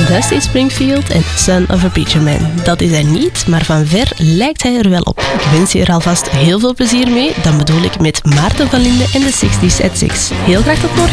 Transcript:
Dusty Springfield en Son of a Preacher Man. Dat is hij niet, maar van ver lijkt hij er wel op. Ik wens je er alvast heel veel plezier mee. Dan bedoel ik met Maarten van Linde en de 60s at 6. Heel graag tot morgen.